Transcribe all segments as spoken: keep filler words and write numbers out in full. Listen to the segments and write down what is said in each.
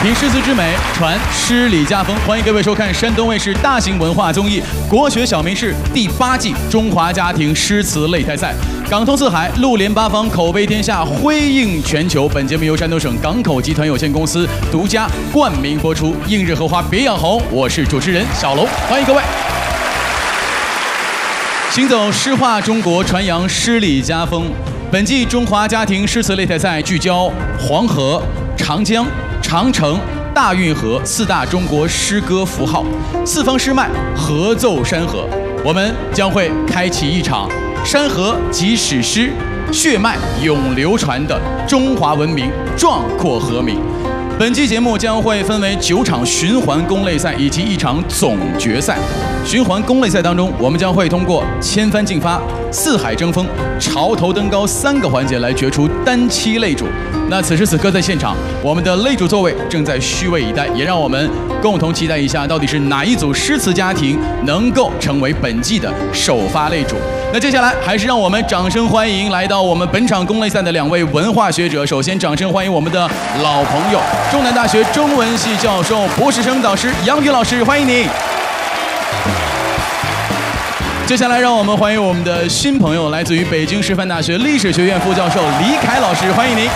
品诗词之美，传诗礼家风。欢迎各位收看山东卫视大型文化综艺《国学小名士》第八季中华家庭诗词擂台赛。港通四海，陆连八方，口碑天下，辉映全球。本节目由山东省港口集团有限公司独家冠名播出。映日荷花别样红，我是主持人小龙，欢迎各位。行走诗画中国，传扬诗礼家风。本季中华家庭诗词擂台赛聚焦黄河、长江、长城、大运河四大中国诗歌符号，四方诗脉合奏山河。我们将会开启一场山河及史诗血脉永流传的中华文明壮阔和鸣。本期节目将会分为九场循环攻擂赛以及一场总决赛。循环攻擂赛当中，我们将会通过千帆竞发、四海争锋、潮头登高三个环节来决出单期擂主。那此时此刻在现场，我们的擂主座位正在虚位以待，也让我们共同期待一下，到底是哪一组诗词家庭能够成为本季的首发擂主。那接下来还是让我们掌声欢迎来到我们本场攻擂赛的两位文化学者。首先，掌声欢迎我们的老朋友，中南大学中文系教授、博士生导师杨宇老师，欢迎你。接下来，让我们欢迎我们的新朋友，来自于北京师范大学历史学院副教授李凯老师，欢迎您。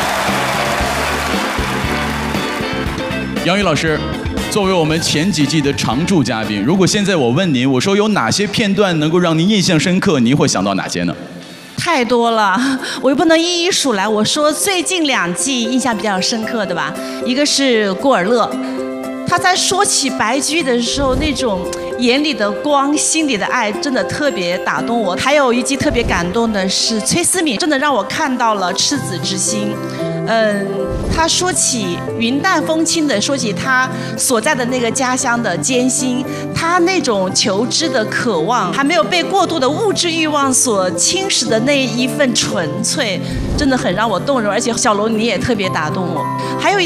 杨宇老师，作为我们前几季的常驻嘉宾，如果现在我问您，我说有哪些片段能够让您印象深刻，您会想到哪些呢？ 太多了，我又不能一一数来。我说最近两季印象比较深刻的吧，一个是顾尔勒，他在说起白居的时候，那种眼里的光、心里的爱，真的特别打动我。还有一季特别感动的是崔思敏，真的让我看到了赤子之心。嗯，他说起云淡风轻的说起他所在的那个家乡的艰辛，他那种求知的渴望，还没有被过度的物质欲望所侵蚀的那一份纯粹，真的很让我动容。而且小龙你也特别打动我。还有一